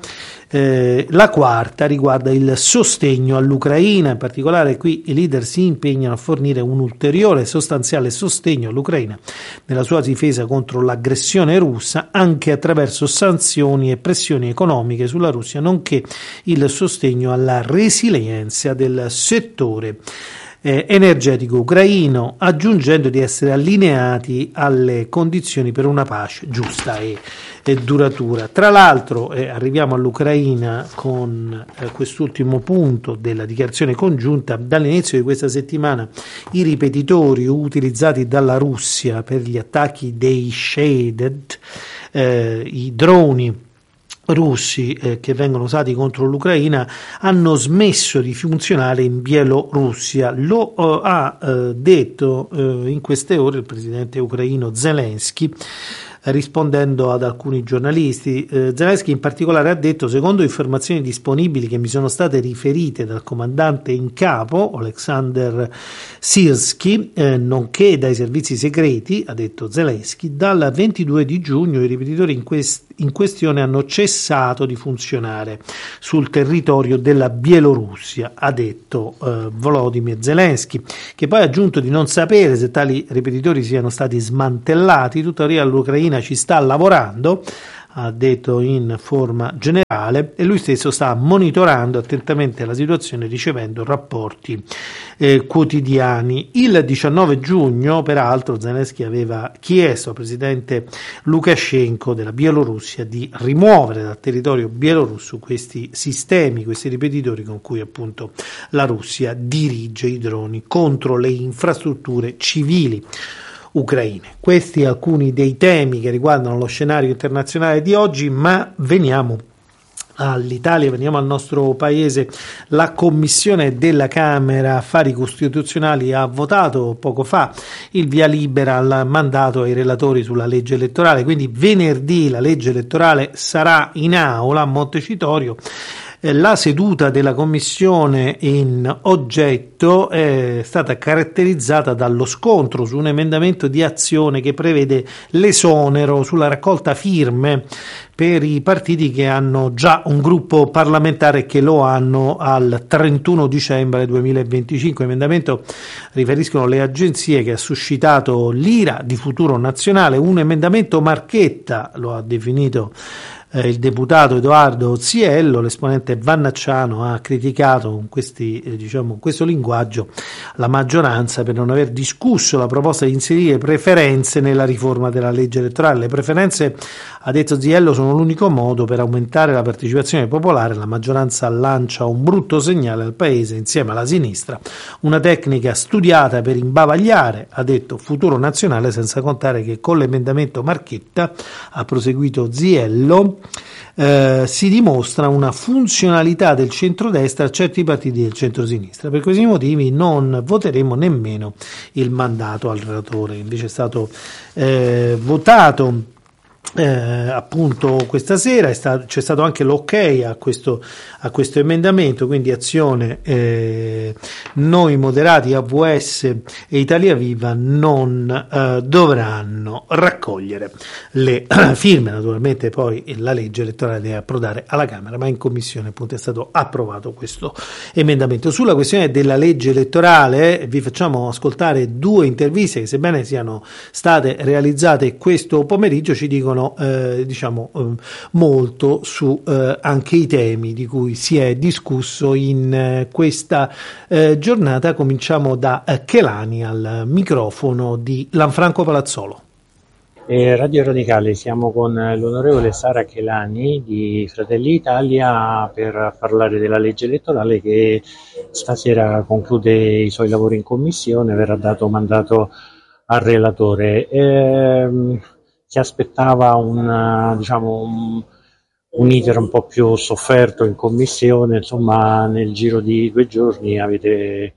Eh, la quarta riguarda il sostegno all'Ucraina, in particolare qui i leader si impegnano a fornire un ulteriore sostanziale sostegno all'Ucraina nella sua difesa contro l'aggressione russa, anche attraverso sanzioni e pressioni economiche sulla Russia, nonché il sostegno alla resilienza del settore eh, energetico ucraino, aggiungendo di essere allineati alle condizioni per una pace giusta e, e duratura. Tra l'altro eh, arriviamo all'Ucraina con eh, quest'ultimo punto della dichiarazione congiunta. Dall'inizio di questa settimana i ripetitori utilizzati dalla Russia per gli attacchi dei Shaded, eh, i droni russi eh, che vengono usati contro l'Ucraina, hanno smesso di funzionare in Bielorussia. Lo uh, ha uh, detto uh, in queste ore il presidente ucraino Zelensky, rispondendo ad alcuni giornalisti. eh, Zelensky in particolare ha detto: secondo informazioni disponibili che mi sono state riferite dal comandante in capo Oleksandr Syrskyi, eh, nonché dai servizi segreti, ha detto Zelensky, dal ventidue di giugno i ripetitori in, quest- in questione hanno cessato di funzionare sul territorio della Bielorussia, ha detto eh, Volodymyr Zelensky, che poi ha aggiunto di non sapere se tali ripetitori siano stati smantellati. Tuttavia l'Ucraina ci sta lavorando, ha detto in forma generale, e lui stesso sta monitorando attentamente la situazione, ricevendo rapporti eh, quotidiani. Il diciannove giugno, peraltro, Zelensky aveva chiesto al presidente Lukashenko della Bielorussia di rimuovere dal territorio bielorusso questi sistemi, questi ripetitori con cui appunto la Russia dirige i droni contro le infrastrutture civili ucraine. Questi alcuni dei temi che riguardano lo scenario internazionale di oggi, ma veniamo all'Italia, veniamo al nostro paese. La Commissione della Camera Affari Costituzionali ha votato poco fa il via libera al mandato ai relatori sulla legge elettorale, quindi venerdì la legge elettorale sarà in aula a Montecitorio. La seduta della commissione in oggetto è stata caratterizzata dallo scontro su un emendamento di azione che prevede l'esonero sulla raccolta firme per i partiti che hanno già un gruppo parlamentare e che lo hanno al trentuno dicembre duemilaventicinque. Emendamento, riferiscono le agenzie, che ha suscitato l'ira di Futuro Nazionale, un emendamento marchetta, lo ha definito Eh, il deputato Edoardo Oziello. L'esponente Vannacciano ha criticato con questi, eh, diciamo, questo linguaggio la maggioranza per non aver discusso la proposta di inserire preferenze nella riforma della legge elettorale. Le preferenze, ha detto Oziello, sono l'unico modo per aumentare la partecipazione popolare. La maggioranza lancia un brutto segnale al paese insieme alla sinistra, una tecnica studiata per imbavagliare, ha detto Futuro Nazionale, senza contare che con l'emendamento marchetta, ha proseguito Oziello, Eh, si dimostra una funzionalità del centrodestra a certi partiti del centrosinistra. Per questi motivi non voteremo nemmeno il mandato al relatore. Invece è stato eh, votato Eh, appunto questa sera, è stato, c'è stato anche l'ok a questo, a questo emendamento, quindi Azione, eh, Noi Moderati, A V S e Italia Viva non eh, dovranno raccogliere le firme. Naturalmente poi la legge elettorale deve approdare alla Camera, ma in commissione appunto è stato approvato questo emendamento. Sulla questione della legge elettorale eh, vi facciamo ascoltare due interviste che, sebbene siano state realizzate questo pomeriggio, ci dicono Eh, diciamo eh, molto su eh, anche i temi di cui si è discusso in eh, questa eh, giornata. Cominciamo da eh, Chelani al microfono di Lanfranco Palazzolo. Eh, Radio Radicale, siamo con l'onorevole Sara Chelani di Fratelli Italia per parlare della legge elettorale che stasera conclude i suoi lavori in commissione, verrà dato mandato al relatore. Eh, si aspettava un, diciamo, un, un iter un po' più sofferto in commissione, insomma nel giro di due giorni avete,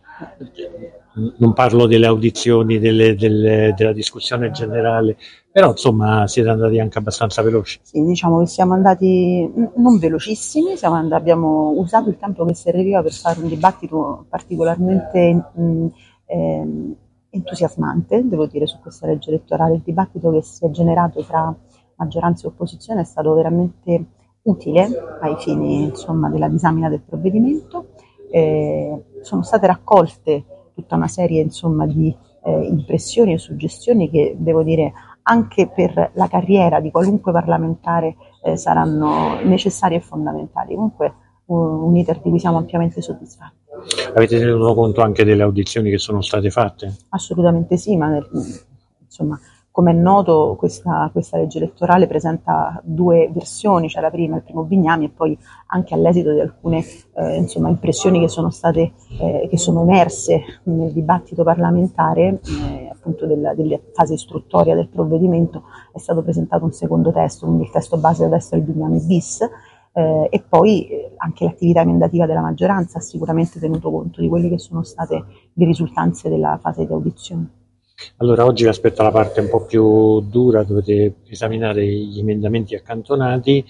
non parlo delle audizioni, delle, delle, della discussione generale, però insomma siete andati anche abbastanza veloci. Sì, diciamo che siamo andati non velocissimi, siamo andati, abbiamo usato il tempo che serviva per fare un dibattito particolarmente mh, ehm, entusiasmante, devo dire, su questa legge elettorale. Il dibattito che si è generato tra maggioranza e opposizione è stato veramente utile ai fini, insomma, della disamina del provvedimento. Eh, sono state raccolte tutta una serie, insomma, di eh, impressioni e suggestioni che, devo dire, anche per la carriera di qualunque parlamentare eh, saranno necessarie e fondamentali. Comunque un iter di cui siamo ampiamente soddisfatti. Avete tenuto conto anche delle audizioni che sono state fatte? Assolutamente sì, ma nel, insomma, come è noto questa, questa legge elettorale presenta due versioni, c'è la prima, il primo Bignami, e poi anche all'esito di alcune eh, insomma, impressioni che sono state, eh, che sono emerse nel dibattito parlamentare, eh, appunto della, della fase istruttoria del provvedimento, è stato presentato un secondo testo, quindi il testo base adesso è il Bignami bis, eh, e poi eh, anche l'attività emendativa della maggioranza ha sicuramente tenuto conto di quelle che sono state le risultanze della fase di audizione. Allora oggi vi aspetta la parte un po' più dura, dovete esaminare gli emendamenti accantonati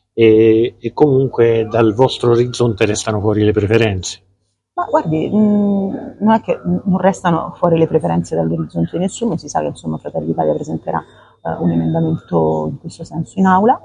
e, e comunque dal vostro orizzonte restano fuori le preferenze. Ma guardi, mh, non è che non restano fuori le preferenze dall'orizzonte di nessuno, si sa che insomma Fratelli d'Italia presenterà uh, un emendamento in questo senso in aula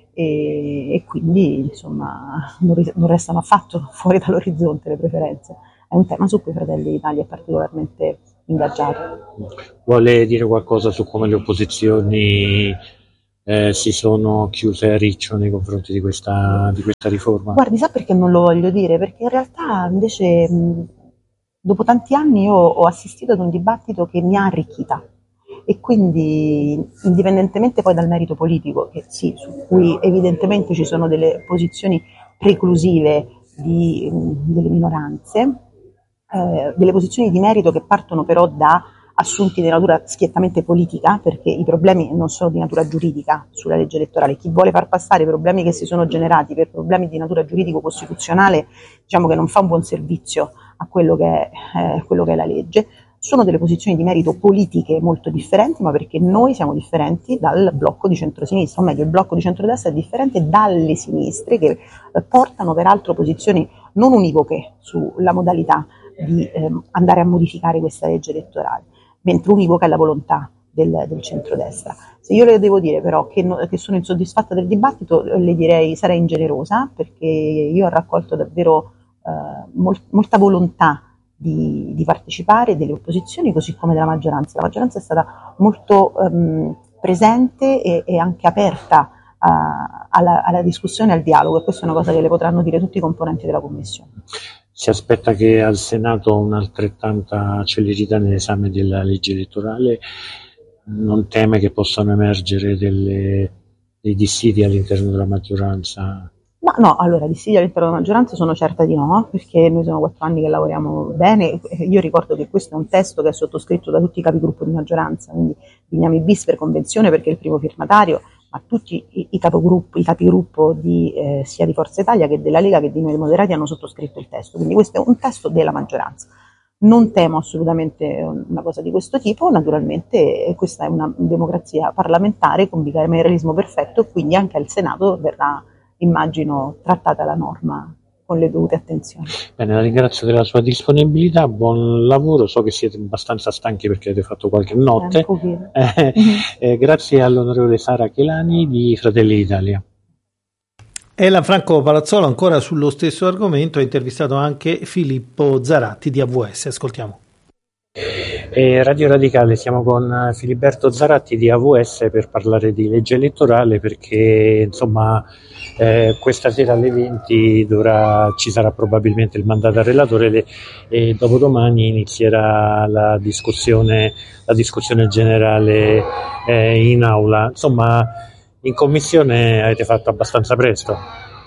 e, e quindi insomma non, non restano affatto fuori dall'orizzonte le preferenze. È un tema su cui Fratelli d'Italia è particolarmente ingaggiato. Vuole dire qualcosa su come le opposizioni eh, si sono chiuse a riccio nei confronti di questa, di questa riforma? Guardi, sa perché non lo voglio dire? Perché in realtà invece mh, dopo tanti anni io ho assistito ad un dibattito che mi ha arricchita e quindi indipendentemente poi dal merito politico, che sì, su cui evidentemente ci sono delle posizioni preclusive di, mh, delle minoranze, Eh, delle posizioni di merito che partono però da assunti di natura schiettamente politica, perché i problemi non sono di natura giuridica sulla legge elettorale. Chi vuole far passare i problemi che si sono generati per problemi di natura giuridico-costituzionale, diciamo che non fa un buon servizio a quello che è, eh, quello che è la legge. Sono delle posizioni di merito politiche molto differenti, ma perché noi siamo differenti dal blocco di centrosinistra, o meglio il blocco di centrodestra è differente dalle sinistre che eh, portano peraltro posizioni non univoche sulla modalità di ehm, andare a modificare questa legge elettorale, mentre univoca è la volontà del, del centrodestra. Se io le devo dire però che, no, che sono insoddisfatta del dibattito, le direi sarei ingenerosa, perché io ho raccolto davvero eh, mol, molta volontà di, di partecipare delle opposizioni così come della maggioranza. La maggioranza è stata molto ehm, presente e, e anche aperta a, alla, alla discussione e al dialogo, e questa è una cosa che le potranno dire tutti i componenti della Commissione. Si aspetta che al Senato un'altrettanta celerità nell'esame della legge elettorale? Non teme che possano emergere delle, dei dissidi all'interno della maggioranza? Ma no, allora, dissidi all'interno della maggioranza sono certa di no, perché noi sono quattro anni che lavoriamo bene. Io ricordo che questo è un testo che è sottoscritto da tutti i capigruppo di maggioranza, quindi Bignami bis per convenzione perché è il primo firmatario, ma tutti i, i, capogruppo, i capigruppo di, eh, sia di Forza Italia che della Lega che di Noi Moderati hanno sottoscritto il testo, quindi questo è un testo della maggioranza. Non temo assolutamente una cosa di questo tipo, naturalmente questa è una democrazia parlamentare con bicameralismo perfetto, quindi anche al Senato verrà, immagino, trattata la norma con le dovute attenzioni. Bene, la ringrazio della sua disponibilità, buon lavoro, so che siete abbastanza stanchi perché avete fatto qualche notte. Eh, eh, grazie all'onorevole Sara Chelani di Fratelli d'Italia. E la Franco Palazzolo ancora sullo stesso argomento ha intervistato anche Filippo Zaratti di A V S, ascoltiamo. Eh, Radio Radicale, siamo con Filiberto Zaratti di A V S per parlare di legge elettorale perché insomma eh, questa sera alle venti dovrà, ci sarà probabilmente il mandato al relatore le, e dopodomani inizierà la discussione, la discussione generale eh, in aula. Insomma, in commissione avete fatto abbastanza presto?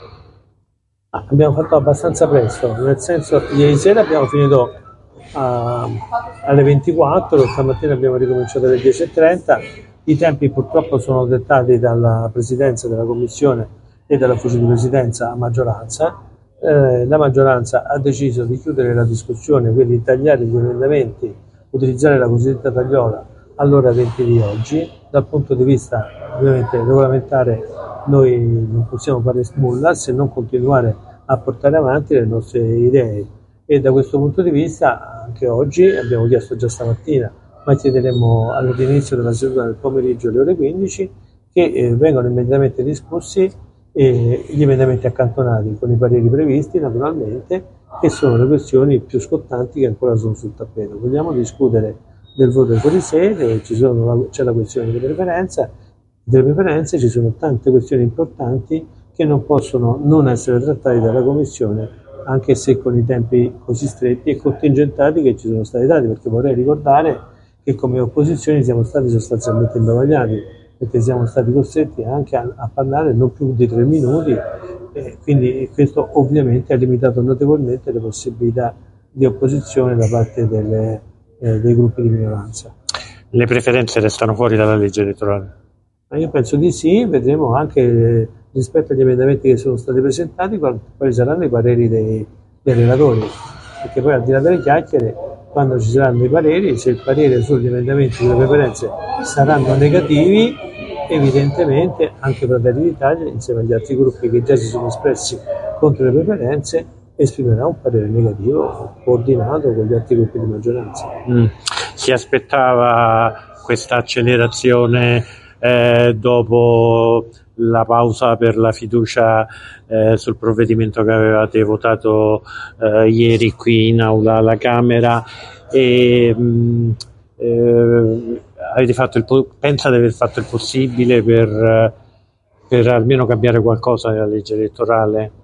Ah, abbiamo fatto abbastanza presto, nel senso ieri sera abbiamo finito a, alle ventiquattro, stamattina abbiamo ricominciato alle dieci e trenta, i tempi purtroppo sono dettati dalla presidenza della commissione e dall'ufficio di presidenza a maggioranza. Eh, la maggioranza ha deciso di chiudere la discussione, quindi tagliare gli emendamenti, utilizzare la cosiddetta tagliola all'ora venti di oggi. Dal punto di vista ovviamente regolamentare noi non possiamo fare nulla se non continuare a portare avanti le nostre idee, e da questo punto di vista anche oggi abbiamo chiesto già stamattina, ma chiederemo all'inizio della seduta del pomeriggio alle ore quindici che eh, vengano immediatamente discussi eh, gli emendamenti accantonati con i pareri previsti naturalmente, che sono le questioni più scottanti che ancora sono sul tappeto. Vogliamo discutere del voto fuori sede, ci sono la, c'è la questione delle preferenze, delle preferenze, ci sono tante questioni importanti che non possono non essere trattate dalla Commissione anche se con i tempi così stretti e contingentati che ci sono stati dati, perché vorrei ricordare che come opposizioni siamo stati sostanzialmente imbavagliati, perché siamo stati costretti anche a, a parlare non più di tre minuti, e quindi questo ovviamente ha limitato notevolmente le possibilità di opposizione da parte delle, eh, dei gruppi di minoranza. Le preferenze restano fuori dalla legge elettorale? Ma io penso di sì, vedremo anche eh, rispetto agli emendamenti che sono stati presentati quali, quali saranno i pareri dei, dei relatori, perché poi al di là delle chiacchiere, quando ci saranno i pareri, se il parere sugli emendamenti sulle preferenze saranno negativi, evidentemente anche Fratelli d'Italia, insieme agli altri gruppi che già si sono espressi contro le preferenze, esprimerà un parere negativo coordinato con gli altri gruppi di maggioranza. Mm. Si aspettava questa accelerazione eh, dopo la pausa per la fiducia eh, sul provvedimento che avevate votato eh, ieri qui in aula alla Camera, e mh, eh, avete fatto il po- pensa di aver fatto il possibile per, per almeno cambiare qualcosa nella legge elettorale?